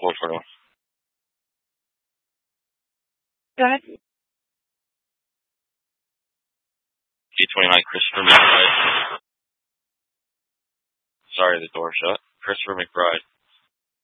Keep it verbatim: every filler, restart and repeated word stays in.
four four one. Go ahead. T twenty-nine, Christopher McBride. Sorry, the door shut. Christopher McBride.